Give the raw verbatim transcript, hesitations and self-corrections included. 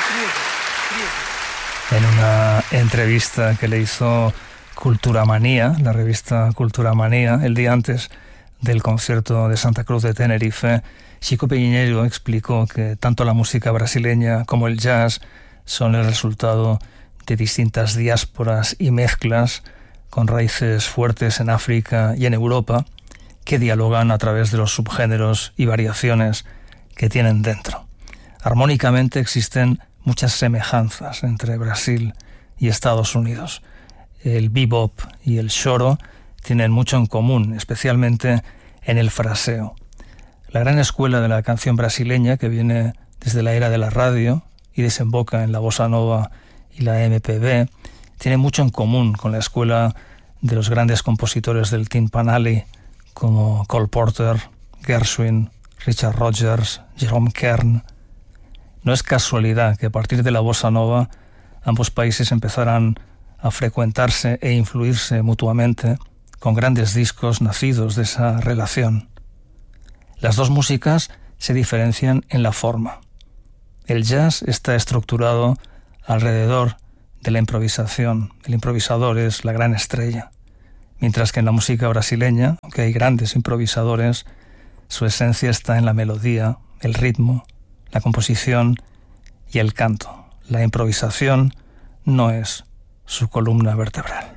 En una entrevista que le hizo Cultura Manía, la revista Cultura Manía, el día antes del concierto de Santa Cruz de Tenerife, Chico Piñeiro explicó que tanto la música brasileña como el jazz son el resultado de distintas diásporas y mezclas con raíces fuertes en África y en Europa, que dialogan a través de los subgéneros y variaciones que tienen dentro. Armónicamente existen muchas semejanzas entre Brasil y Estados Unidos. El bebop y el choro tienen mucho en común, especialmente en el fraseo. La gran escuela de la canción brasileña, que viene desde la era de la radio y desemboca en la bossa nova y la M P B, tiene mucho en común con la escuela de los grandes compositores del timpanelli como Cole Porter, Gershwin, Richard Rodgers, Jerome Kern. No es casualidad que a partir de la bossa nova ambos países empezarán a frecuentarse e influirse mutuamente con grandes discos nacidos de esa relación. Las dos músicas se diferencian en la forma. El jazz está estructurado alrededor de la improvisación. El improvisador es la gran estrella. Mientras que en la música brasileña, aunque hay grandes improvisadores, su esencia está en la melodía, el ritmo, la composición y el canto. La improvisación no es su columna vertebral.